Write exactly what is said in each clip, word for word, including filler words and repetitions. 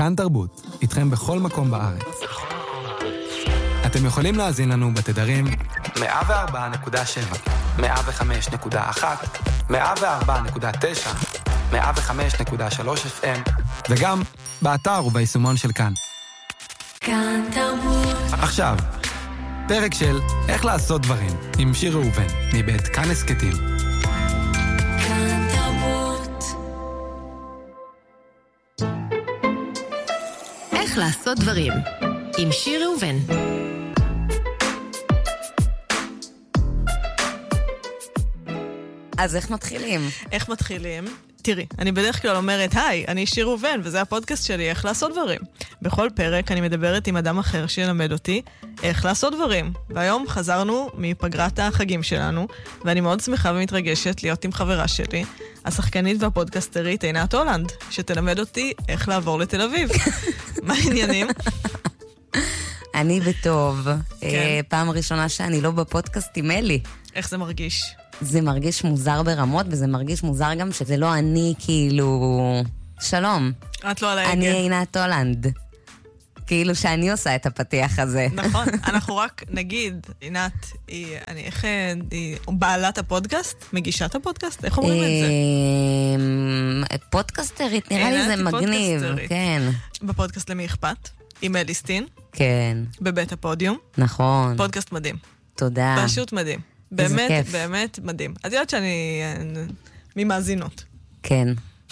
כאן תרבות, איתכם בכל מקום בארץ. אתם יכולים להאזין לנו בתדרים מאה וארבע נקודה שבע, מאה וחמש נקודה אחת, מאה וארבע נקודה תשע, מאה וחמש נקודה שלוש אף אם, וגם באתר וביישומון של כאן. כאן תרבות. עכשיו, פרק של איך לעשות דברים עם שיר ראובן, מבית כאן הסקטים. כאן תרבות. איך לעשות דברים עם שיר ראובן. אז איך מתחילים? איך מתחילים? תראי, אני בדרך כלל אומרת, היי, אני שיר ראובן, וזה הפודקאסט שלי, איך לעשות דברים. בכל פרק אני מדברת עם אדם אחר שילמד אותי איך לעשות דברים. והיום חזרנו מפגרת החגים שלנו, ואני מאוד שמחה ומתרגשת להיות עם חברה שלי, השחקנית והפודקסטרית עינת הולנד, שתלמד אותי איך לעבור לתל אביב. מה העניינים? אני בטוב. כן. פעם ראשונה שאני לא בפודקאסט עם אלי. איך זה מרגיש? זה מרגיש מוזר ברמות, וזה מרגיש מוזר גם שזה לא אני, כאילו... שלום. את לא על ההגה. אני עינת הולנד. כאילו שאני עושה את הפתיח הזה. נכון, אנחנו רק נגיד, עינת, היא, אני, איך, היא בעלת הפודקאסט? מגישת הפודקאסט? איך אומרים את זה? פודקסטרית, נראה לי עינת זה היא מגניב. פודקסטרית. כן. בפודקאסט למי אכפת? עם אליסטין, כן. בבית הפודיום. נכון. פודקאסט מדהים. תודה. פשוט מדהים. איזה באמת, כיף. באמת מדהים. את יודעת שאני אה, ממאזינות. כן.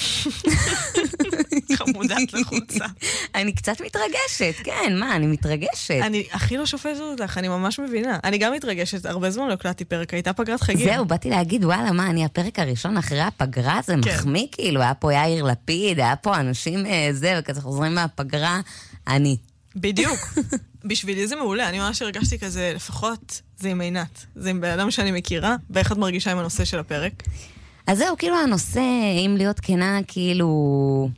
חמודת לחוצה. אני קצת מתרגשת, כן, מה, אני מתרגשת. אני הכי לא שופטת אותך, אני ממש מבינה. אני גם מתרגשת, הרבה זמן לא הקלטתי פרק, הייתה פגרת חגים. זהו, באתי להגיד, וואלה, מה, אני הפרק הראשון אחרי הפגרה, זה כן. מחמיא, כאילו, היה פה יאיר לפיד, היה פה אנשים, אה, זה, וכזה חוזרים מהפגרה, אני. בדיוק. בשבילי זה מעולה, אני ממש הרגשתי כזה, לפחות זה עם עינת. זה עם בן אדם שאני מכירה, ואיך את מרגישה עם הנושא של הפרק? אז זהו, כאילו הנושא, אם להיות כנה, כאילו...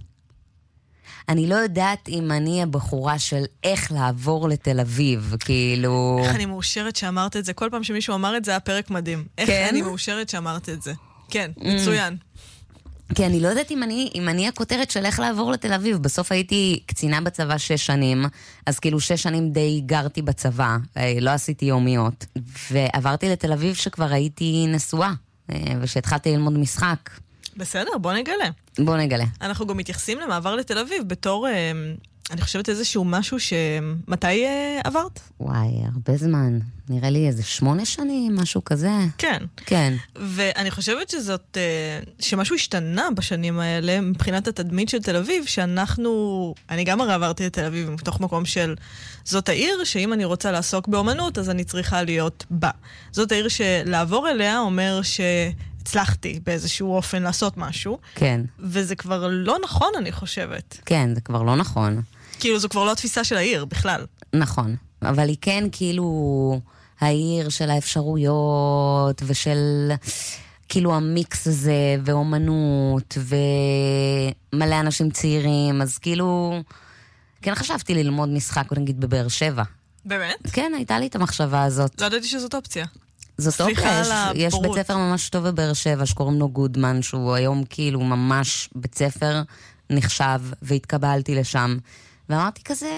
אני לא יודעת אם אני הבחורה של איך לעבור לתל אביב, כאילו... איך אני מאושרת שאמרת את זה? כל פעם שמישהו אמר את זה, היה פרק מדהים. איך כן? אני מאושרת שאמרת את זה? כן, מצוין. כי אני לא יודעת אם אני, אם אני הכותרת של איך לעבור לתל אביב. בסוף הייתי קצינה בצבא שש שנים, אז כאילו שש שנים די גרתי בצבא, לא עשיתי יומיות. ועברתי לתל אביב שכבר הייתי נשואה, ושהתחלתי ללמוד משחק. בסדר, בוא נגלה. בוא נגלה. אנחנו גם מתייחסים למעבר לתל אביב בתור, אה, אני חושבת איזשהו משהו ש... מתי אה, עברת? וואי, הרבה זמן. נראה לי איזה שמונה שנים, משהו כזה. כן. כן. ואני חושבת שזאת, אה, שמשהו השתנה בשנים האלה, מבחינת התדמית של תל אביב, שאנחנו, אני גם הרי עברתי לתל אביב, מתוך מקום של, זאת העיר שאם אני רוצה לעסוק באומנות, אז אני צריכה להיות בה. זאת העיר שלעבור אליה אומר ש... הצלחתי באיזשהו אופן לעשות משהו. כן. וזה כבר לא נכון, אני חושבת. כן, זה כבר לא נכון. כאילו, זו כבר לא התפיסה של העיר, בכלל. נכון. אבל היא כן כאילו העיר של האפשרויות ושל כאילו המיקס הזה ואומנות ומלא אנשים צעירים. אז כאילו, כן חשבתי ללמוד משחק, נגיד בבאר שבע. באמת? כן, הייתה לי את המחשבה הזאת. לא ידעתי שזאת אופציה. זאת סליחה אופציה, על יש, יש הבורות. בית ספר ממש טוב בבאר שבע, שקוראים לו גודמן, שהוא היום כאילו ממש בית ספר נחשב, והתקבלתי לשם. ואמרתי כזה,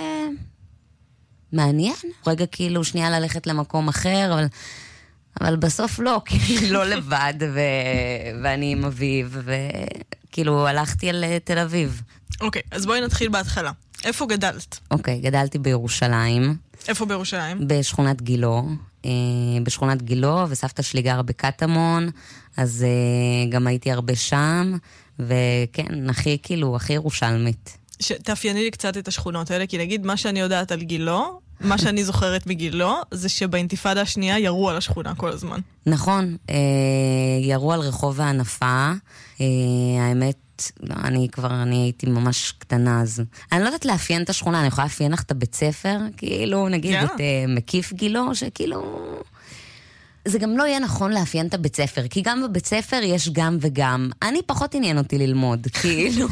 מעניין. רגע כאילו שנייה ללכת למקום אחר, אבל, אבל בסוף לא, כי לא לבד, ו, ואני עם אביב, וכאילו הלכתי על תל אביב. אוקיי, אז בואי נתחיל בהתחלה. איפה גדלת? אוקיי, גדלתי בירושלים, איפה בירושלים? בשכונת גילו, בשכונת גילו, וסבתא שלי גרה בקטמון, אז גם הייתי הרבה שם, וכן, הכי כאילו, הכי ירושלמית. תאפייני לי קצת את השכונות האלה, כי נגיד מה שאני יודעת על גילו, מה שאני זוכרת מגילו, זה שבאינתיפאדה השנייה ירו על השכונה כל הזמן. נכון, ירו על רחוב הענפה, האמת, אני כבר, אני הייתי ממש קטנה, אז אני לא יודעת לאפיין את השכונה, אני יכולה לאפיין לך את הבית ספר, כאילו, נגיד, את מקיף גילו, שכאילו... זה גם לא יהיה נכון לאפיין את הבית ספר, כי גם בבית ספר יש גם וגם. אני פחות עניין אותי ללמוד, כאילו.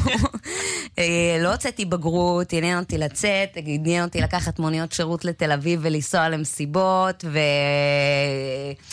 לא הוצאתי בגרות, עניין אותי לצאת, עניין אותי לקחת מוניות שירות לתל אביב ולנסוע למסיבות, ו...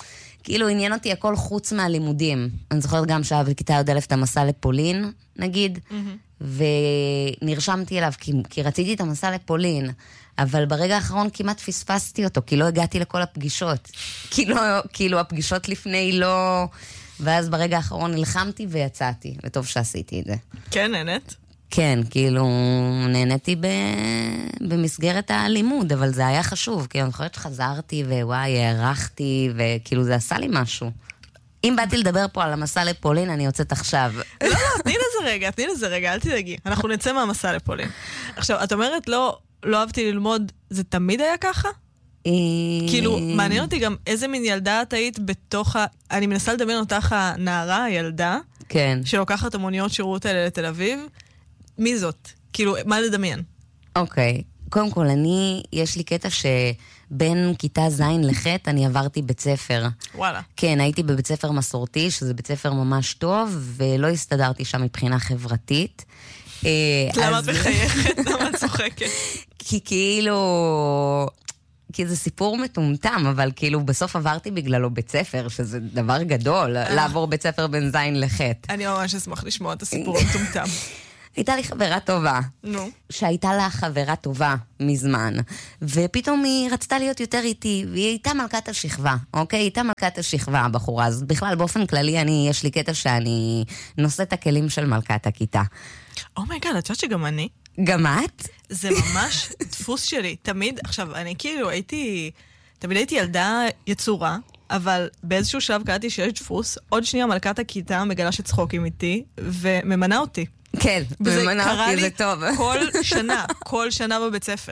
כאילו עניין אותי הכל חוץ מהלימודים. אני זוכרת גם שהיה בכיתה י' אלף את המסע לפולין, נגיד, ונרשמתי אליו, כי, כי רציתי את המסע לפולין, אבל ברגע האחרון כמעט פספסתי אותו, כי לא הגעתי לכל הפגישות. כאילו, כאילו הפגישות לפני לא... ואז ברגע האחרון נלחמתי ויצאתי, וטוב שעשיתי את זה. כן, נהנית? כן, כאילו, נהניתי ב... במסגרת הלימוד, אבל זה היה חשוב, כי אני חושבת שחזרתי ווואי, הערכתי, וכאילו זה עשה לי משהו. אם באתי לדבר פה על המסע לפולין, אני יוצאת עכשיו. לא, לא, תני לזה רגע, תני לזה רגע, אל תדאגי. אנחנו נצא מהמסע לפולין. עכשיו, את אומרת, לא, לא אהבתי ללמוד, זה תמיד היה ככה? כאילו, מעניין אותי גם איזה מין ילדה את היית בתוך ה... אני מנסה לדמיין אותך הנערה, הילדה, כן. שלוקחת המוניות שירות האלה לתל אביב. מי זאת? כאילו, מה לדמיין? אוקיי. קודם כל, אני, יש לי קטע שבין כיתה ז' לח' אני עברתי בית ספר. וואלה. כן, הייתי בבית ספר מסורתי, שזה בית ספר ממש טוב, ולא הסתדרתי שם מבחינה חברתית. למה את מחייכת? למה את צוחקת? כי כאילו... כי זה סיפור מטומטם, אבל כאילו בסוף עברתי בגללו בית ספר, שזה דבר גדול, לעבור בית ספר בין ז' לח'. אני ממש אשמח לשמוע את הסיפור המטומטם. הייתה לי חברה טובה. נו. שהייתה לה חברה טובה מזמן, ופתאום היא רצתה להיות יותר איתי, והיא הייתה מלכת השכבה, אוקיי? היא הייתה מלכת השכבה, הבחורה הזאת. בכלל, באופן כללי, אני, יש לי קטע שאני נושאת הכלים של מלכת הכיתה. אומייגאד, את יודעת שגם אני? גם את? זה ממש דפוס שלי. תמיד, עכשיו, אני כאילו הייתי, תמיד הייתי ילדה יצורה, אבל באיזשהו שלב קראתי שיש דפוס, עוד שנייה מלכת הכיתה מגלה שצחוקים איתי, וממנה אותי. כן, ממנה אותי, זה טוב. כל שנה, כל שנה בבית ספר.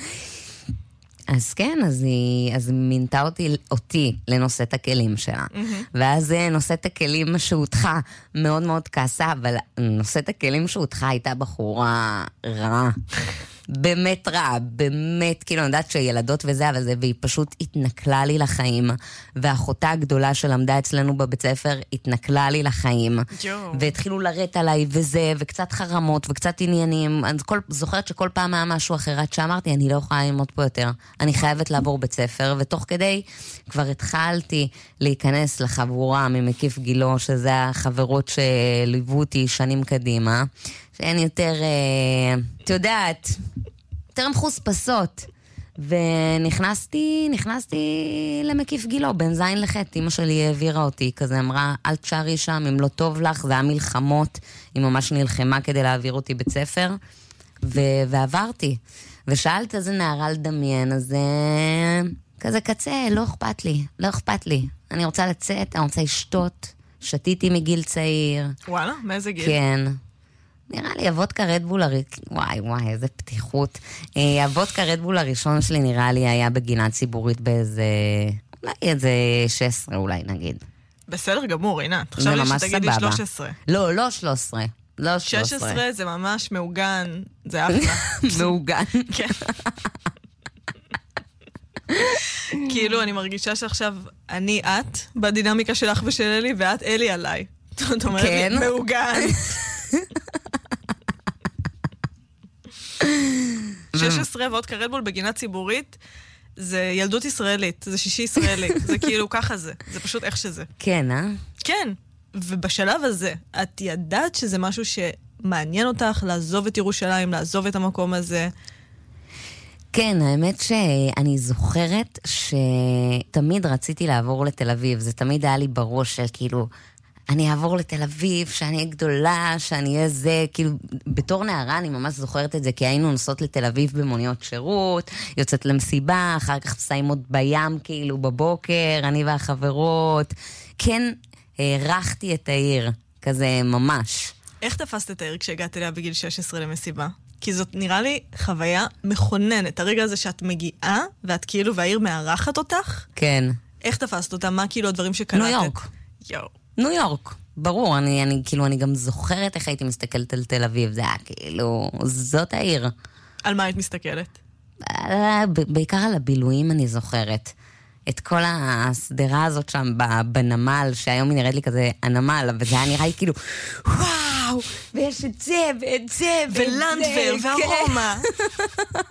אז כן, אז היא, אז היא מינתה אותי, אותי לנושאת הכלים שלה. Mm-hmm. ואז נושאת הכלים שהותחה מאוד מאוד כעסה, אבל נושאת הכלים שהותחה הייתה בחורה רעה. באמת רע, באמת, כאילו, אני יודעת שילדות וזה, אבל זה, והיא פשוט התנקלה לי לחיים, ואחותה הגדולה שלמדה אצלנו בבית ספר, התנקלה לי לחיים, והתחילו לרדת עליי וזה, וקצת חרמות, וקצת עניינים, אני כל, זוכרת שכל פעם היה משהו אחרת שאמרתי, אני לא יכולה ללמוד פה יותר, אני חייבת לעבור בית ספר, ותוך כדי כבר התחלתי להיכנס לחבורה ממקיף גילו, שזה החברות שליוו אותי שנים קדימה, שהן יותר, את יודעת, יותר מחוספסות. ונכנסתי, נכנסתי למקיף גילו, בין זין לחט. אמא שלי העבירה אותי, כזה אמרה, אל תשארי שם, אם לא טוב לך, זה היה מלחמות. היא ממש נלחמה כדי להעביר אותי בית ספר, ו- ועברתי. ושאלת איזה נערה לדמיין, אז כזה קצה, לא אכפת לי, לא אכפת לי. אני רוצה לצאת, אני רוצה לשתות, שתיתי מגיל צעיר. וואלה, מאיזה גיל? כן. נראה לי, הוודקה רדבול הראשון, וואי וואי, איזה פתיחות. הוודקה רדבול הראשון שלי נראה לי היה בגינה ציבורית באיזה, אולי איזה שש עשרה אולי נגיד. בסדר גמור, עינת. עכשיו לי שתגידי שלוש עשרה. לא, לא שלוש עשרה. לא שלוש עשרה. שש עשרה זה ממש מעוגן, זה אחלה. מעוגן. כן. כאילו, אני מרגישה שעכשיו אני את, בדינמיקה שלך ושל אלי, ואת אלי עליי. זאת אומרת לי, מעוגן. שש עשרה וודקה רדבול בגינה ציבורית, זה ילדות ישראלית, זה שישי ישראלי, זה כאילו ככה זה, זה פשוט איך שזה. כן, אה? כן, ובשלב הזה, את ידעת שזה משהו שמעניין אותך, לעזוב את ירושלים, לעזוב את המקום הזה? כן, האמת שאני זוכרת שתמיד רציתי לעבור לתל אביב, זה תמיד היה לי בראש שכאילו, אני אעבור לתל אביב, שאני אהיה גדולה, שאני אהיה זה, כאילו, בתור נערה אני ממש זוכרת את זה, כי היינו נוסעות לתל אביב במוניות שירות, יוצאת למסיבה, אחר כך סיימות בים, כאילו, בבוקר, אני והחברות. כן, הערכתי את העיר, כזה ממש. איך תפסת את העיר כשהגעת אליה בגיל שש עשרה למסיבה? כי זאת נראה לי חוויה מכוננת, הרגע הזה שאת מגיעה, ואת כאילו, והעיר מארחת אותך? כן. איך תפסת אותה? מה כאילו הדברים שקלטת? ניו יורק. יואו. ניו יורק, ברור, אני, אני, כאילו, אני גם זוכרת איך הייתי מסתכלת על תל אביב, זה היה כאילו, זאת העיר. על מה היית מסתכלת? בעיקר על הבילויים אני זוכרת. את כל הסדרה הזאת שם בנמל, שהיום היא נראית לי כזה הנמל, וזה היה נראה לי כאילו, וואו, ויש את זה, ואת זה, ולנדבר, והרומא.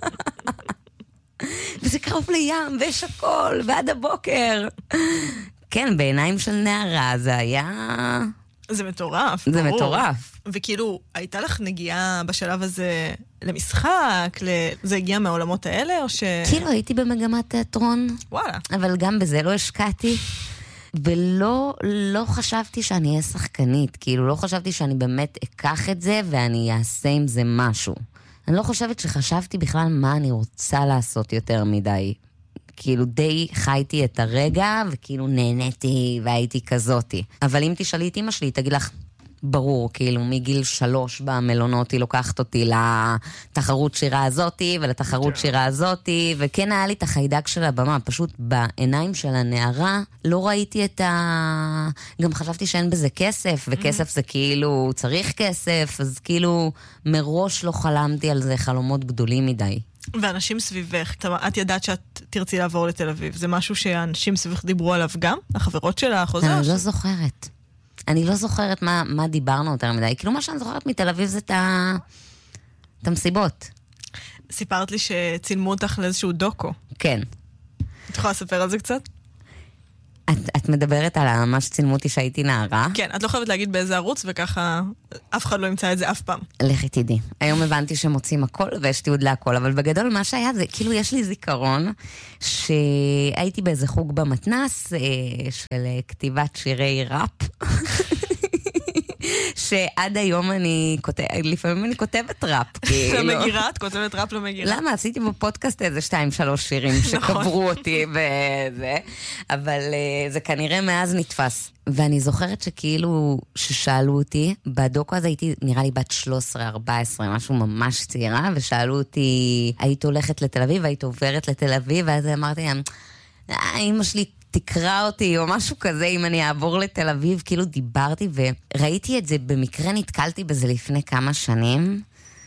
וזה קרוב לים, ויש הכל, ועד הבוקר. כן, בעיניים של נערה זה היה... זה מטורף. זה ברור. מטורף. וכאילו, הייתה לך נגיעה בשלב הזה למשחק? ל... זה הגיע מהעולמות האלה, או ש... כאילו הייתי במגמת תיאטרון, וואלה. אבל גם בזה לא השקעתי. ולא לא חשבתי שאני אהיה שחקנית, כאילו לא חשבתי שאני באמת אקח את זה ואני אעשה עם זה משהו. אני לא חושבת שחשבתי בכלל מה אני רוצה לעשות יותר מדי. כאילו די חייתי את הרגע וכאילו נהניתי והייתי כזאתי. אבל אם תשאלי את אמא שלי, תגיד לך, ברור, כאילו מגיל שלוש במלונות היא לוקחת אותי לתחרות שירה הזאתי ולתחרות שירה הזאתי, וכן היה לי את החיידק של הבמה, פשוט בעיניים של הנערה לא ראיתי את ה... גם חשבתי שאין בזה כסף, וכסף זה כאילו צריך כסף, אז כאילו מראש לא חלמתי על זה חלומות גדולים מדי. ואנשים סביבך, את ידעת שאת תרצי לעבור לתל אביב, זה משהו שאנשים סביבך דיברו עליו גם? החברות שלך או זה? אני לא זוכרת. אני לא זוכרת מה, מה דיברנו יותר מדי. כאילו מה שאני זוכרת מתל אביב זה את ה... את המסיבות. סיפרת לי שצילמו אותך לאיזשהו דוקו. כן. את יכולה לספר על זה קצת? את, את מדברת על מה שצילמו אותי שהייתי נערה? כן, את לא חייבת להגיד באיזה ערוץ, וככה אף אחד לא ימצא את זה אף פעם. לכי תדעי. היום הבנתי שמוצאים הכל ויש תיעוד להכל, אבל בגדול מה שהיה זה, כאילו יש לי זיכרון שהייתי באיזה חוג במתנס אה, של כתיבת שירי ראפ. שעד היום אני כותבת, לפעמים אני כותבת ראפ. למגירה? את כותבת ראפ למגירה? למה? עשיתי בפודקאסט איזה שתיים, שלוש שירים שקברו אותי וזה, אבל זה כנראה מאז נתפס. ואני זוכרת שכאילו, ששאלו אותי, בדוקו הזה הייתי נראה לי בת שלוש עשרה ארבע עשרה, משהו ממש צעירה, ושאלו אותי, היית הולכת לתל אביב, היית עוברת לתל אביב, ואז אמרתי להם, אמא שלי, תקרא אותי, או משהו כזה, אם אני אעבור לתל אביב, כאילו דיברתי, וראיתי את זה, במקרה נתקלתי בזה לפני כמה שנים,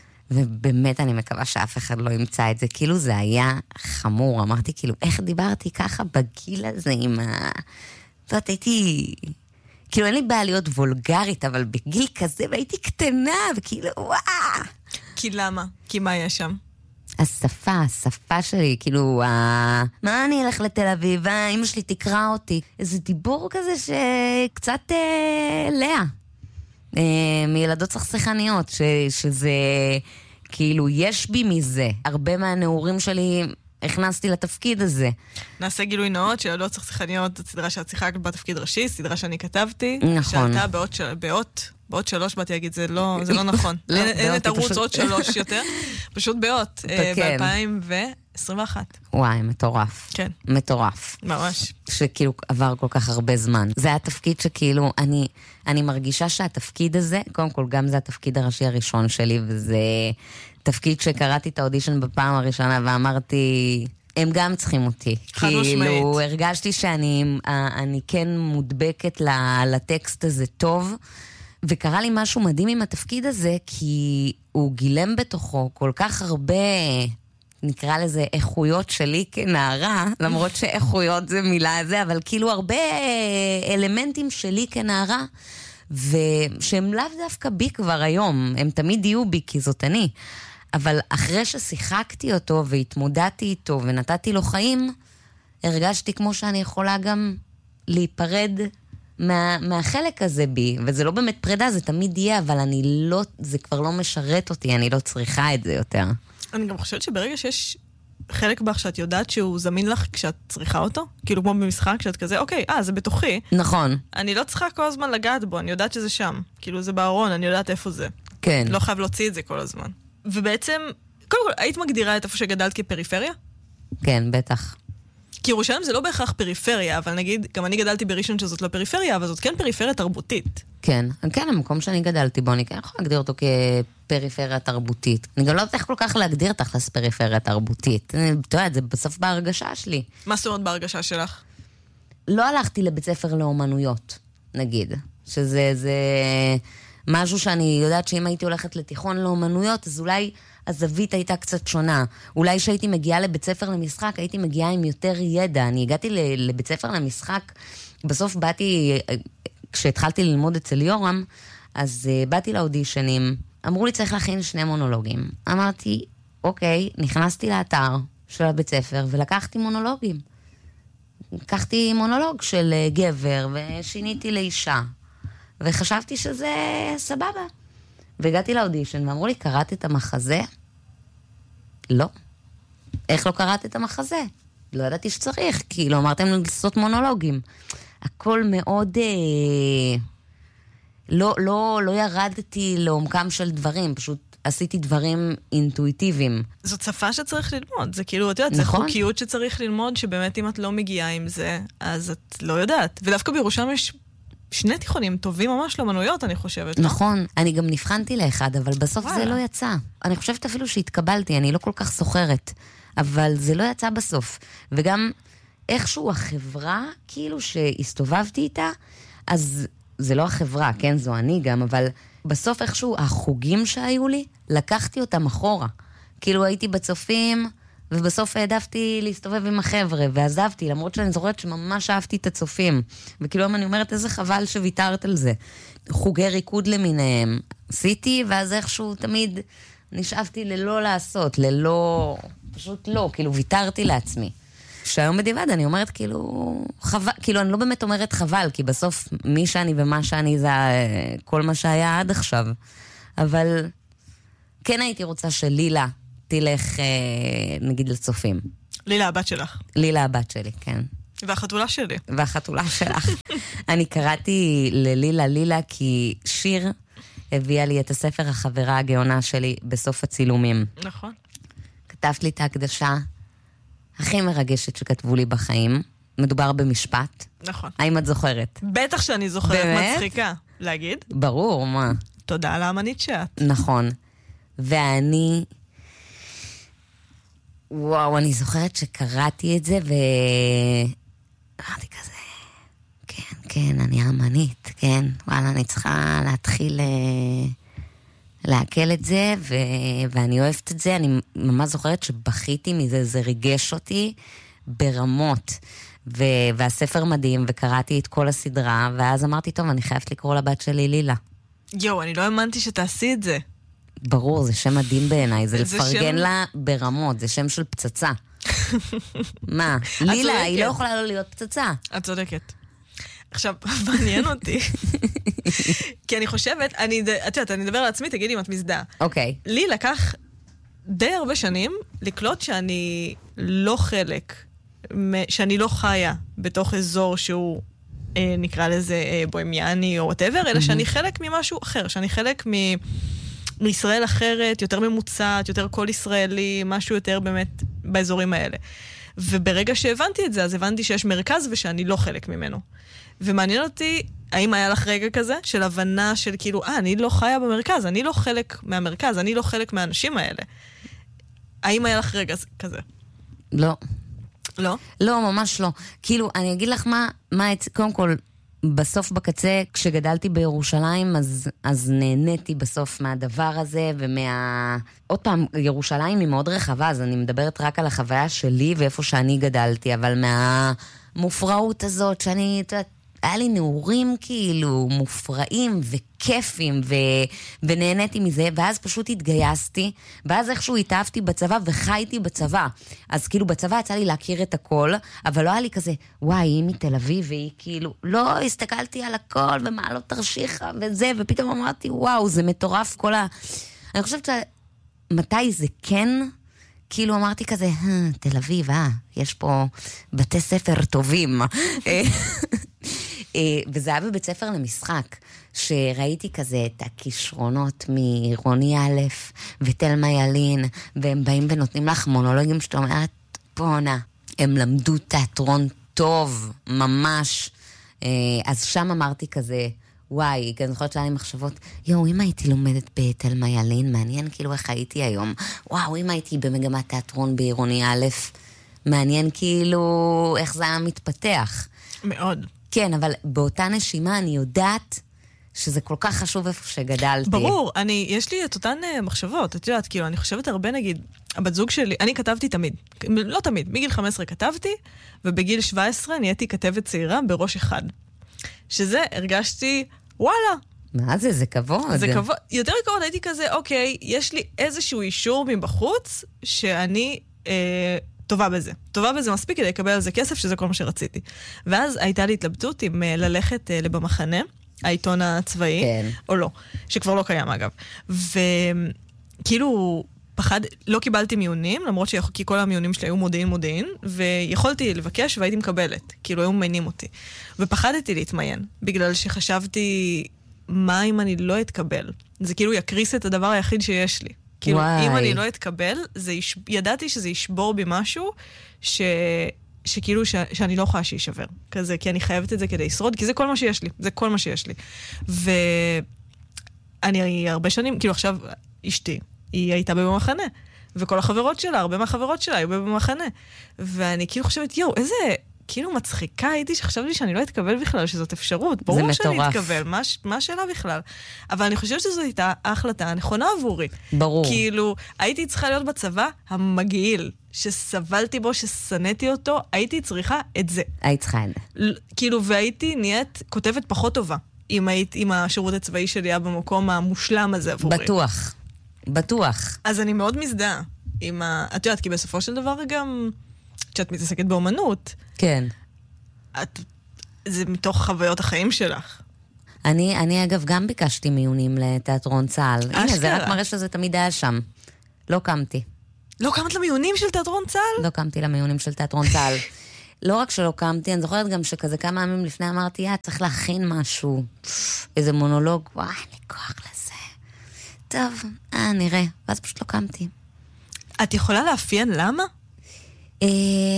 ובאמת אני מקווה שאף אחד לא ימצא את זה, כאילו זה היה חמור, אמרתי כאילו, איך דיברתי ככה בגיל הזה עם ה... זאת אומרת, הייתי... כאילו אין לי בעיה להיות וולגרית, אבל בגיל כזה, והייתי קטנה, וכאילו, וואו! כי למה? כי מה יש שם? השפה, השפה שלי, כאילו, ה... מה אני אלך לתל אביב? אמא שלי תקרא אותי. איזה דיבור כזה שקצת אה, לאה. אה, מילדות סכסכניות, ש... שזה, כאילו, יש בי מזה. הרבה מהנעורים שלי הכנסתי לתפקיד הזה. נעשה גילוי נאות, שילדות סכסכניות, סדרה שאת שיחקת בתפקיד ראשי, סדרה שאני כתבתי. נכון. שעלתה באות... של... באות... בעוד שלוש באתי להגיד, זה לא, זה לא נכון. אין את ערוץ עוד שלוש יותר. פשוט באות, ב-אלפיים עשרים ואחת. וואי, מטורף. כן. מטורף. ממש. שכאילו עבר כל כך הרבה זמן. זה התפקיד שכאילו, אני, אני מרגישה שהתפקיד הזה, קודם כל גם זה התפקיד הראשי הראשון שלי, וזה תפקיד שקראתי את האודישן בפעם הראשונה, ואמרתי... הם גם צריכים אותי. חד משמעית. כאילו, הרגשתי שאני אני כן מודבקת לטקסט הזה טוב, וקרה לי משהו מדהים עם התפקיד הזה, כי הוא גילם בתוכו כל כך הרבה, נקרא לזה איכויות שלי כנערה, למרות שאיכויות זה מילה הזה, אבל כאילו הרבה אלמנטים שלי כנערה, ושהם לאו דווקא בי כבר היום, הם תמיד יהיו בי כי זאת אני. אבל אחרי ששיחקתי אותו והתמודדתי איתו ונתתי לו חיים, הרגשתי כמו שאני יכולה גם להיפרד מה, מהחלק הזה בי, וזה לא באמת פרידה, זה תמיד יהיה, אבל אני לא, זה כבר לא משרת אותי, אני לא צריכה את זה יותר. אני גם חושבת שברגע שיש חלק בך שאת יודעת שהוא זמין לך כשאת צריכה אותו, כאילו כמו במשחק, שאת כזה, אוקיי, אה, זה בתוכי. נכון. אני לא צריכה כל הזמן לגעת בו, אני יודעת שזה שם. כאילו זה בארון, אני יודעת איפה זה. כן. לא חייב להוציא את זה כל הזמן. ובעצם, קודם כל, היית מגדירה את איפה שגדלת כפריפריה? כן, בטח. כי ירושלים זה לא בהכרח פריפריה, אבל נגיד, גם אני גדלתי בראשון שזאת לא פריפריה, אבל זאת כן פריפריה תרבותית. כן, כן, המקום שאני גדלתי בו, אני כן יכולה להגדיר אותו כפריפריה תרבותית. אני גם לא יודעת כל כך להגדיר תכלס פריפריה תרבותית. אתה יודע, זה בסוף בהרגשה שלי. מה זאת אומרת בהרגשה שלך? לא הלכתי לבית ספר לאומנויות, נגיד. שזה זה משהו שאני יודעת שאם הייתי הולכת לתיכון לאומנויות, אז אולי הזווית הייתה קצת שונה. אולי שהייתי מגיעה לבית ספר למשחק, הייתי מגיעה עם יותר ידע. אני הגעתי לבית ספר למשחק, בסוף באתי, כשהתחלתי ללמוד אצל יורם, אז באתי לאודישנים, אמרו לי צריך להכין שני מונולוגים. אמרתי, אוקיי, נכנסתי לאתר של הבית ספר ולקחתי מונולוגים. לקחתי מונולוג של גבר, ושיניתי לאישה, וחשבתי שזה סבבה. והגעתי לאודישן, ואמרו לי, קראת את המחזה? לא. איך לא קראת את המחזה? לא ידעתי שצריך, כי לא אמרתם לעשות מונולוגים. הכל מאוד... אה, לא, לא, לא ירדתי לעומקם של דברים, פשוט עשיתי דברים אינטואיטיביים. זאת שפה שצריך ללמוד, זה כאילו, את יודעת, נכון? זה חוקיות שצריך ללמוד, שבאמת אם את לא מגיעה עם זה, אז את לא יודעת. ודווקא בירושלים יש שני תיכונים טובים ממש לאמנויות, אני חושבת. נכון, לא? אני גם נבחנתי לאחד, אבל בסוף וואלה. זה לא יצא. אני חושבת אפילו שהתקבלתי, אני לא כל כך סוחרת, אבל זה לא יצא בסוף. וגם איכשהו החברה, כאילו שהסתובבתי איתה, אז זה לא החברה, כן, זו אני גם, אבל בסוף איכשהו החוגים שהיו לי, לקחתי אותם אחורה. כאילו הייתי בצופים, ובסוף העדפתי להסתובב עם החבר'ה, ועזבתי, למרות שאני זוכרת שממש אהבתי את הצופים. וכאילו אני אומרת, איזה חבל שוויתרת על זה. חוגי ריקוד למיניהם. עשיתי, ואז איכשהו תמיד נשאבתי ללא לעשות, ללא, פשוט לא, כאילו ויתרתי לעצמי. שהיום בדיבד אני אומרת כאילו, חבל, כאילו אני לא באמת אומרת חבל, כי בסוף מי שאני ומה שאני זה כל מה שהיה עד עכשיו. אבל כן הייתי רוצה שלילה תלך, נגיד, לצופים. לילה הבת שלך. לילה הבת שלי, כן. והחתולה שלי. והחתולה שלך. אני קראתי ללילה לילה כי שיר הביאה לי את הספר החברה הגאונה שלי בסוף הצילומים. נכון. כתבת לי את ההקדשה הכי מרגשת שכתבו לי בחיים. מדובר במשפט. נכון. האם את זוכרת? בטח שאני זוכרת. באמת? מצחיקה. להגיד? ברור, מה? תודה על האמנית שאת. נכון. ואני... וואו, אני זוכרת שקראתי את זה, ו... אמרתי כזה, כן, כן, אני אמנית, כן, וואלה, אני צריכה להתחיל להקל את זה, ו... ואני אוהבת את זה, אני ממש זוכרת שבכיתי מזה, זה ריגש אותי ברמות, ו... והספר מדהים, וקראתי את כל הסדרה, ואז אמרתי, טוב, אני חייבת לקרוא לבת שלי לילה. יו, אני לא האמנתי שתעשי את זה. ברור, זה שם מדהים בעיניי, זה לפרגן לה ברמות, זה שם של פצצה. מה? לילה, היא לא יכולה לא להיות פצצה. את צודקת. עכשיו, מעניין אותי, כי אני חושבת, את יודעת, אני אדבר על עצמי, תגידי אם את מזדהה. אוקיי. לי לקח די הרבה שנים לקלוט שאני לא חלק, שאני לא חיה בתוך אזור שהוא נקרא לזה בוהמיאני או whatever, אלא שאני חלק ממשהו אחר, שאני חלק מ... מישראל אחרת, יותר ממוצעת, יותר כל ישראלי, משהו יותר באמת באזורים האלה. וברגע שהבנתי את זה, אז הבנתי שיש מרכז ושאני לא חלק ממנו. ומעניין אותי, האם היה לך רגע כזה, של הבנה של כאילו, אה, אני לא חיה במרכז, אני לא חלק מהמרכז, אני לא חלק מהאנשים האלה. האם היה לך רגע כזה? לא. לא? לא, ממש לא. כאילו, אני אגיד לך מה, מה קודם כל, בסוף בקצה, כשגדלתי בירושלים, אז, אז נהניתי בסוף מהדבר הזה, ומה... עוד פעם, ירושלים היא מאוד רחבה, אז אני מדברת רק על החוויה שלי, ואיפה שאני גדלתי, אבל מהמופרעות הזאת, שאני, אתה יודעת, היה לי נעורים כאילו מופרעים וכיפים, ו... ונהניתי מזה, ואז פשוט התגייסתי, ואז איכשהו התאהבתי בצבא וחייתי בצבא. אז כאילו בצבא יצא לי להכיר את הכל, אבל לא היה לי כזה, וואי, היא מתל אביב, והיא כאילו, לא, הסתכלתי על הכל, ומה לא תרשיחה, וזה, ופתאום אמרתי, וואו, זה מטורף כל ה... אני חושבת שמתי זה כן... כאילו אמרתי כזה, תל אביב, אה, יש פה בתי ספר טובים. וזה היה בבית ספר למשחק, שראיתי כזה את הכישרונות מרוני א' ותלמה ילין, והם באים ונותנים לך מונולוגים שאתה אומרת, פונה, הם למדו תיאטרון טוב, ממש. אז שם אמרתי כזה, וואי, כי אני זוכרת שהיה לי מחשבות, יואו, אם הייתי לומדת בתלמה ילין, מעניין כאילו איך הייתי היום. וואו, אם הייתי במגמת תיאטרון בעירוני א', מעניין כאילו איך זה היה מתפתח. מאוד. כן, אבל באותה נשימה אני יודעת שזה כל כך חשוב איפה שגדלתי. ברור, אני, יש לי את אותן uh, מחשבות, את יודעת, כאילו, אני חושבת הרבה, נגיד, הבת זוג שלי, אני כתבתי תמיד, לא תמיד, מגיל חמש עשרה כתבתי, ובגיל שבע עשרה נהייתי כתבת צעירה בראש אחד. שזה, הרגשתי, וואלה. מה זה? זה כבוד. זה כבוד. יותר כבוד הייתי כזה, אוקיי, יש לי איזשהו אישור מבחוץ, שאני אה, טובה בזה. טובה בזה מספיק כדי לקבל על זה כסף, שזה כל מה שרציתי. ואז הייתה לי התלבטות עם uh, ללכת uh, לבמחנה, העיתון הצבאי, כן. או לא, שכבר לא קיים אגב. וכאילו פחד, לא קיבלתי מיונים, למרות כי כל המיונים שלי היו מודיעין מודיעין, ויכולתי לבקש והייתי מקבלת, כאילו היו ממיינים אותי. ופחדתי להתמיין, בגלל שחשבתי, מה אם אני לא אתקבל? זה כאילו יקריס את הדבר היחיד שיש לי. כאילו, וואי. אם אני לא אתקבל, זה יש... ידעתי שזה ישבור בי משהו, ש... שכאילו ש... שאני לא יכולה שישבר. כזה, כי אני חייבת את זה כדי לשרוד, כי זה כל מה שיש לי. זה כל מה שיש לי. ואני הרבה שנים, כאילו עכשיו, אשתי, היא הייתה במחנה. וכל החברות שלה, הרבה מהחברות שלה היו במחנה. ואני כאילו חושבת, יו, איזה... כאילו מצחיקה הייתי שחשבתי שאני לא אתקבל בכלל, שזאת אפשרות. ברור שאני אתקבל, מה, מה השאלה בכלל? אבל אני חושבת שזו הייתה ההחלטה הנכונה עבורי. ברור. כאילו, הייתי צריכה להיות בצבא המגעיל, שסבלתי בו, שסנאתי אותו, הייתי צריכה את זה. היית צריכה את זה. כאילו, והייתי נהיית כותבת פחות טובה, אם, היית, אם השירות הצבאי שלי היה במקום המושלם הזה עבורי. בטוח. בטוח. אז אני מאוד מזדהה עם ה... את יודעת, כי בסופו של דבר גם... כשאת מתעסקת באומנות, כן. את, זה מתוך חוויות החיים שלך. אני, אני אגב גם ביקשתי מיונים לתיאטרון צה"ל. הנה, זה רק מראה שזה תמיד היה שם. לא קמתי. לא קמת למיונים של תיאטרון צה"ל? לא קמתי למיונים של תיאטרון צה"ל. לא רק שלא קמתי, אני זוכרת גם שכזה כמה ימים לפני אמרתי, יא, צריך להכין משהו. איזה מונולוג, וואי, אין לי כוח לזה. טוב, אה, נראה. ואז פשוט לא קמתי. את יכולה לאפיין למה? אמ...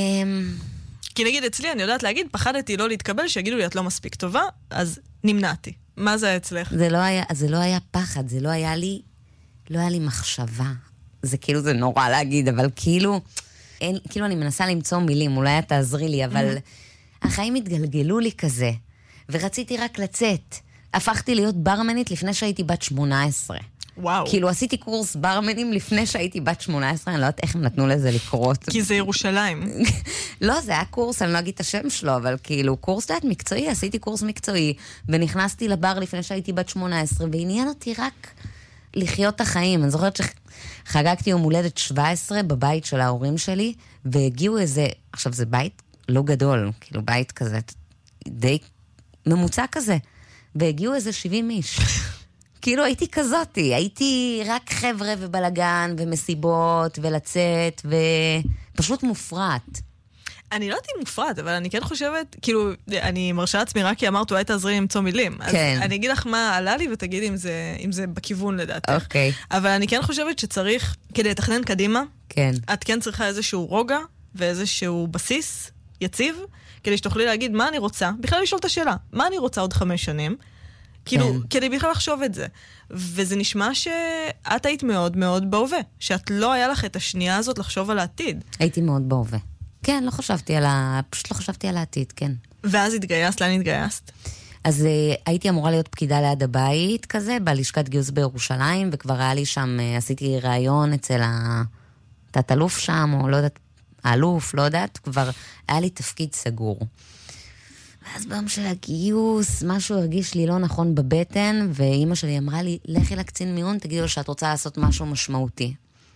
כי נגיד אצלי, אני יודעת להגיד, פחדתי לא להתקבל, שיגידו לי, את לא מספיק טובה, אז נמנעתי. מה זה אצלך? זה לא היה, זה לא היה פחד, זה לא היה לי, לא היה לי מחשבה. זה כאילו, זה נורא להגיד, אבל כאילו, אין, כאילו אני מנסה למצוא מילים, אולי את תעזרי לי, אבל החיים התגלגלו לי כזה, ורציתי רק לצאת. הפכתי להיות ברמנית לפני שהייתי בת שמונה עשרה. וואו. כאילו עשיתי קורס ברמנים לפני שהייתי בת שמונה עשרה, אני לא יודעת איך הם נתנו לזה לקרות. כי זה ירושלים. לא, זה היה קורס, אני לא אגיד את השם שלו, אבל כאילו קורס דעת מקצועי, עשיתי קורס מקצועי, ונכנסתי לבר לפני שהייתי בת שמונה עשרה, ועניין אותי רק לחיות את החיים. אני זוכרת שחגגתי יום הולדת שבע עשרה בבית של ההורים שלי, והגיעו איזה, עכשיו זה בית לא גדול, כאילו בית כזה, די ממוצע כזה, והגיעו איזה שבעים איש. כאילו הייתי כזאתי, הייתי רק חבר'ה ובלגן ומסיבות ולצאת ופשוט מופרט. אני לא יודעת אם מופרט, אבל אני כן חושבת, כאילו, אני מרשה עצמי רק כי אמרת, אולי תעזרי למצוא מילים. כן. אז אני אגיד לך מה עלה לי ותגידי אם זה, אם זה בכיוון לדעתך. אוקיי. אבל אני כן חושבת שצריך, כדי לתכנן קדימה, כן. את כן צריכה איזשהו רוגע ואיזשהו בסיס יציב, כדי שתוכלי להגיד מה אני רוצה, בכלל לשאול את השאלה, מה אני רוצה עוד חמש שנים, כאילו, כדי בכלל לחשוב את זה. וזה נשמע שאת היית מאוד מאוד בהווה, שאת לא היה לך את השנייה הזאת לחשוב על העתיד. הייתי מאוד בהווה. כן, לא חשבתי על ה... פשוט לא חשבתי על העתיד, כן. ואז התגייסת, לאן התגייסת? אז uh, הייתי אמורה להיות פקידה ליד הבית כזה, בלשכת גיוס בירושלים, וכבר היה לי שם, uh, עשיתי ראיון אצל התת-אלוף שם, או לא יודעת, האלוף, לא יודעת, כבר היה לי תפקיד סגור. ואז ביום של הגיוס, משהו הרגיש לי לא נכון בבטן, ואימא שלי אמרה לי, לכי לקצין מיון, תגידי לו שאת רוצה לעשות משהו משמעותי.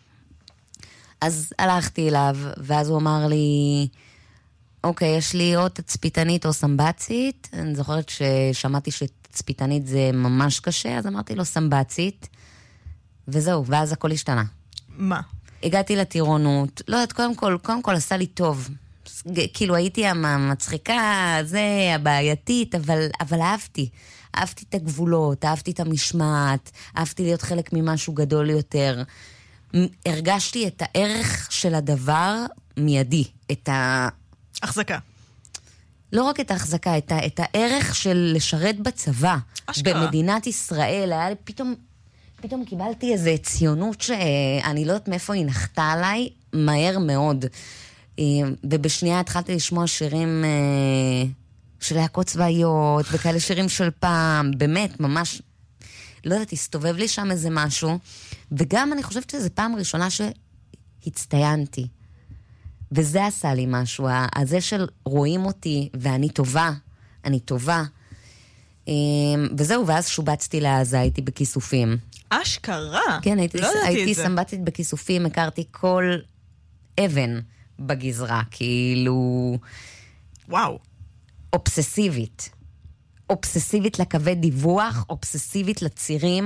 אז הלכתי אליו, ואז הוא אמר לי, אוקיי, יש לי או תצפיתנית או סמבצית. אני זוכרת ששמעתי שתצפיתנית זה ממש קשה, אז אמרתי לו סמבצית, וזהו, ואז הכל השתנה. מה? הגעתי לטירונות, לא יודעת, קודם כל, קודם כל עשה לי טוב. כאילו הייתי המצחיקה, זה, הבעייתית, אבל, אבל אהבתי. אהבתי את הגבולות, אהבתי את המשמעת, אהבתי להיות חלק ממשהו גדול יותר. הרגשתי את הערך של הדבר מיידי, את ה... החזקה. לא רק את ההחזקה, את, ה... את הערך של לשרת בצבא. אשכרה. במדינת ישראל, היה לי פתאום, פתאום קיבלתי איזו ציונות שאני לא יודעת מאיפה היא נחתה עליי, מהר מאוד. ובשנייה התחלתי לשמוע שירים של להקות צבאיות, וכאלה שירים של פעם, באמת, ממש, לא יודעת, הסתובב לי שם איזה משהו, וגם אני חושבת שזו פעם ראשונה שהצטיינתי. וזה עשה לי משהו, הזה של רואים אותי, ואני טובה, אני טובה. וזהו, ואז שובצתי לעזה, הייתי בכיסופים. אשכרה? כן, הייתי, לא הייתי סמבטית בכיסופים, הכרתי כל אבן בגזרה, כאילו... וואו. אובססיבית. אובססיבית לקווי דיווח, אובססיבית לצירים,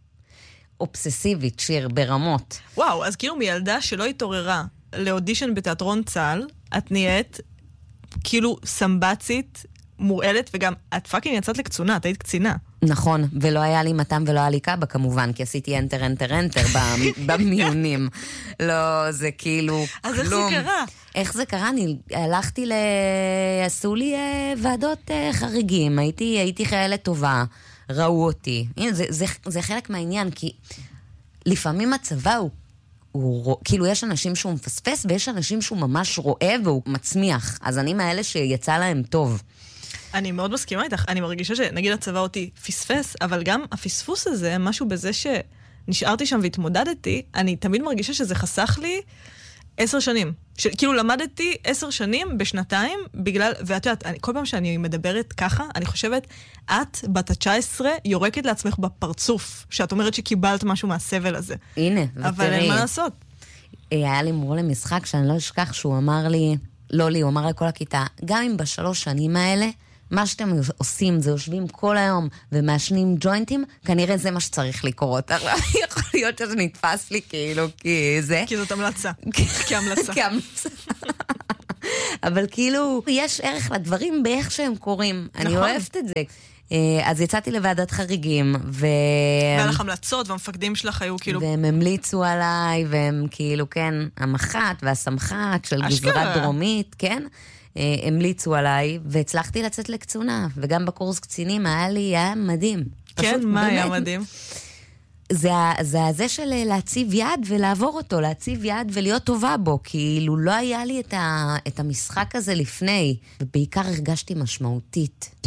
אובססיבית, שיר, ברמות. וואו, אז כאילו מילדה שלא התעוררה לאודישן בתיאטרון צה"ל, את נהיית כאילו סמבצית, מורעלת, וגם את פאקינג יצאת לקצונה, את היית קצינה. נכון, ולא היה לי מתם ולא היה לי קאבה כמובן, כי עשיתי אנטר, אנטר, אנטר במיונים. לא, זה כאילו כלום. אז איך זה קרה? איך זה קרה? אני הלכתי ל... עשו לי ועדות חריגים, הייתי, הייתי חיילת טובה, ראו אותי. הנה, זה, זה, זה חלק מהעניין, כי לפעמים הצבא הוא, הוא, כאילו יש אנשים שהוא מפספס, ויש אנשים שהוא ממש רואה והוא מצמיח. אז אני מאלה שיצא להם טוב. אני מאוד מסכימה איתך, אני מרגישה שנגיד הצבא אותי פספס, אבל גם הפספוס הזה, משהו בזה שנשארתי שם והתמודדתי, אני תמיד מרגישה שזה חסך לי עשר שנים. ש... כאילו למדתי עשר שנים בשנתיים, בגלל, ואת יודעת, אני, כל פעם שאני מדברת ככה, אני חושבת, את בת ה-תשע עשרה יורקת לעצמך בפרצוף, שאת אומרת שקיבלת משהו מהסבל הזה. הנה, אבל ותראי. אין מה לעשות. היה לי מורה למשחק שאני לא אשכח שהוא אמר לי, לא לי, הוא אמר לכל הכיתה, גם אם בשלוש שנים האלה, מה שאתם עושים זה יושבים כל היום ומאשנים ג'וינטים, כנראה זה מה שצריך לקרות. יכול להיות שזה נתפס לי כאילו, כי זה... כי זאת המלצה. כהמלצה. כהמלצה. אבל כאילו, יש ערך לדברים באיך שהם קוראים. אני אוהבת את זה. אז יצאתי לוועדת חריגים, ו... והלך המלצות, והמפקדים שלך היו כאילו... והם המליצו עליי, והם כאילו, כן, המח"ט והסמח"ט של גזרה דרומית, כן? המליצו עליי, והצלחתי לצאת לקצונה, וגם בקורס קצינים היה לי, היה מדהים. כן, מה היה מדהים? זה, זה הזה של להציב יד ולעבור אותו, להציב יד ולהיות טובה בו, כאילו לא היה לי את, ה, את המשחק הזה לפני, ובעיקר הרגשתי משמעותית.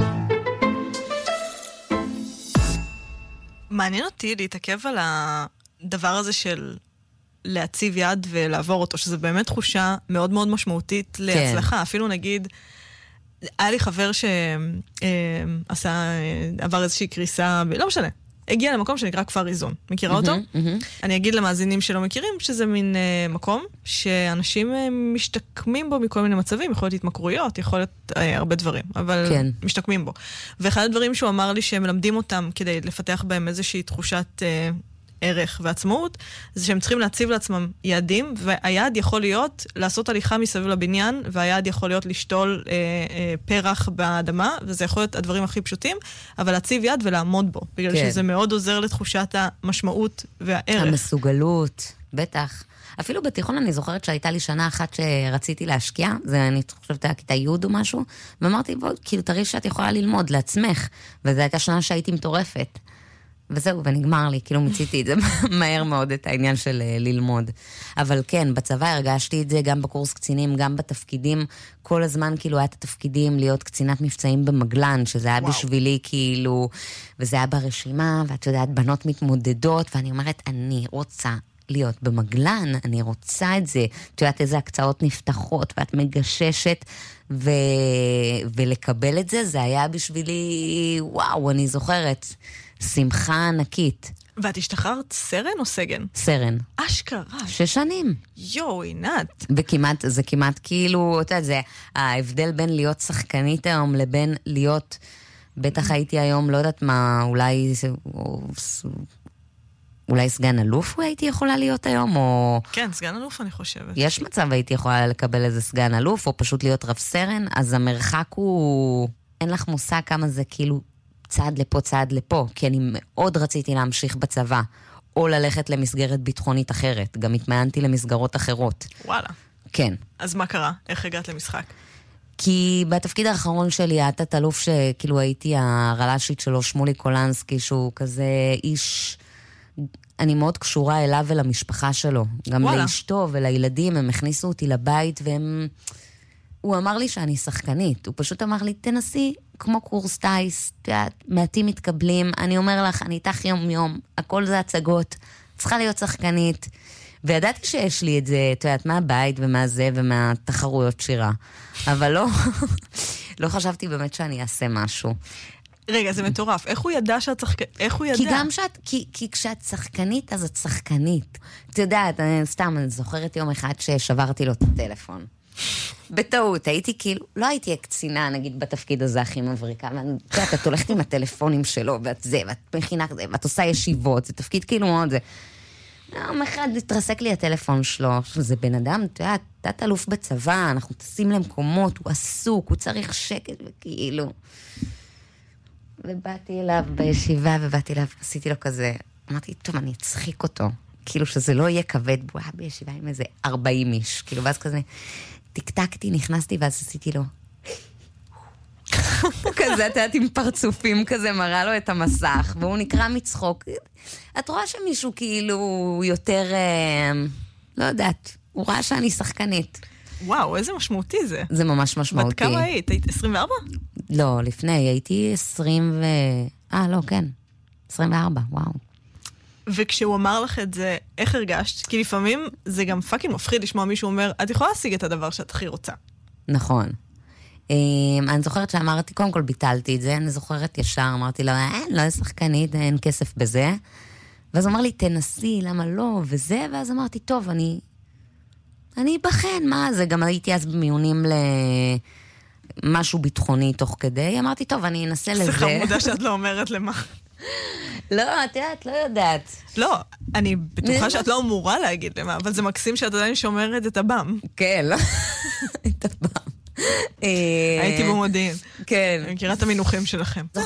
מעניין אותי להתעכב על הדבר הזה של להציב יד ולעבור אותו, שזה באמת תחושה מאוד מאוד משמעותית להצלחה. כן. אפילו נגיד, היה לי חבר שעשה, עבר איזושהי קריסה, לא משנה, הגיע למקום שנקרא כפר איזון. מכירה אותו? Mm-hmm, mm-hmm. אני אגיד למאזינים שלא מכירים, שזה מין uh, מקום שאנשים uh, משתקמים בו מכל מיני מצבים, יכול להיות התמכרויות, יכול להיות uh, הרבה דברים, אבל כן. משתקמים בו. ואחד הדברים שהוא אמר לי שהם מלמדים אותם כדי לפתח בהם איזושהי תחושת uh, ערך ועצמאות, זה שהם צריכים להציב לעצמם יעדים, והיעד יכול להיות לעשות הליכה מסביב לבניין, והיעד יכול להיות לשתול אה, אה, פרח באדמה, וזה יכול להיות הדברים הכי פשוטים, אבל להציב יד ולעמוד בו, בגלל כן. שזה מאוד עוזר לתחושת המשמעות והערך. המסוגלות, בטח. אפילו בתיכון אני זוכרת שהייתה לי שנה אחת שרציתי להשקיע, זה אני חושבת היה כיתה י' או משהו, ואמרתי, בוא, כאילו תראי שאת יכולה ללמוד לעצמך, וזו הייתה שנה שהייתי מטורפת. וזהו, ונגמר לי, כאילו מציתי את זה מהר מאוד, את העניין של ללמוד. אבל כן, בצבא הרגשתי את זה, גם בקורס קצינים, גם בתפקידים, כל הזמן כאילו היה את התפקידים להיות קצינת מבצעים במגלן, שזה היה וואו. בשבילי כאילו, וזה היה ברשימה, ואת יודעת, בנות מתמודדות, ואני אומרת, אני רוצה להיות במגלן, אני רוצה את זה, את יודעת איזה הקצאות נפתחות, ואת מגששת, ו... ולקבל את זה, זה היה בשבילי, וואו, אני זוכרת, שמחה ענקית. ואת השתחררת סרן או סגן? סרן. אשכרה. שש שנים. יו, עינת. וכמעט, זה כמעט כאילו, אתה יודע, זה ההבדל בין להיות שחקנית היום לבין להיות, בטח הייתי היום, לא יודעת מה, אולי, אולי סגן אלוף הייתי יכולה להיות היום, או... כן, סגן אלוף אני חושבת. יש מצב הייתי יכולה לקבל איזה סגן אלוף, או פשוט להיות רב סרן, אז המרחק הוא... אין לך מושג כמה זה כאילו... צעד לפה, צעד לפה, כי אני מאוד רציתי להמשיך בצבא, או ללכת למסגרת ביטחונית אחרת. גם התמיינתי למסגרות אחרות. וואלה. כן. אז מה קרה? איך הגעת למשחק? כי בתפקיד האחרון שלי, היה תת-אלוף שכאילו הייתי הרל"שית שלו, שמולי קולנסקי, שהוא כזה איש... אני מאוד קשורה אליו ולמשפחה שלו. גם וואלה. לאשתו ולילדים, הם הכניסו אותי לבית, והם... הוא אמר לי שאני שחקנית. הוא פשוט אמר לי, תנסי כמו קורס טייס, מעטים מתקבלים, אני אומר לך, אני איתך יום יום, הכל זה הצגות, צריכה להיות שחקנית. וידעתי שיש לי את זה, את יודעת, מהבית ומה זה ומהתחרויות שירה. אבל לא, לא חשבתי באמת שאני אעשה משהו. רגע, זה מטורף. איך הוא ידע שאת שחקנית? איך הוא ידע? כי גם שאת, כי, כי כשאת שחקנית, אז את שחקנית. את יודעת, אני, סתם, אני זוכרת יום אחד ששברתי לו את הטלפון. בטעות, הייתי כאילו, לא הייתי קצינה, נגיד, בתפקיד הזה הכי מבריקה, ואת יודעת, את הולכת עם הטלפונים שלו, ואת זה, ואת מכינה כזה, ואת עושה ישיבות, זה תפקיד כאילו מאוד זה. יום אחד התרסק לי הטלפון שלו, זה בן אדם, אתה יודע, תת אלוף בצבא, אנחנו טסים למקומות, הוא עסוק, הוא צריך שקט, וכאילו... ובאתי אליו בישיבה, ובאתי אליו, עשיתי לו כזה, אמרתי, טוב, אני אצחיק אותו, כאילו שזה לא יהיה כבד, הוא היה בישיבה עם איזה ארבעים איש, כאילו, ואז כזה, טקטקתי, נכנסתי, ואז עשיתי לו, כזה, את יודעת, עם פרצופים כזה, מראה לו את המסך, והוא נקרא מצחוק. את רואה שמישהו כאילו יותר, לא יודעת, הוא ראה שאני שחקנית. וואו, איזה משמעותי זה. זה ממש משמעותי. בת כמה היית? היית עשרים וארבע? לא, לפני, הייתי עשרים ו... אה, לא, כן. עשרים וארבע, וואו. וכשהוא אמר לך את זה, איך הרגשת? כי לפעמים זה גם פאקינג מפחיד לשמוע מישהו אומר, את יכולה להשיג את הדבר שאת הכי רוצה. נכון. אני זוכרת שאמרתי, קודם כל ביטלתי את זה, אני זוכרת ישר, אמרתי לו, אין, לא שחקנית, אין כסף בזה. ואז הוא אמר לי, תנסי, למה לא, וזה, ואז אמרתי, טוב, אני... אני אבחן, מה זה? גם הייתי אז במיונים למשהו ביטחוני תוך כדי, אמרתי, טוב, אני אנסה לזה. זה חמודה שאת לא אומרת למה. לא, את יודעת, לא יודעת. לא, אני בטוחה שאת לא אמורה להגיד למה, אבל זה מקסים שאת עדיין שומרת את הבם. כן, לא. את הבם. הייתי במודיעין. כן. אני מכירה את המינוחים שלכם.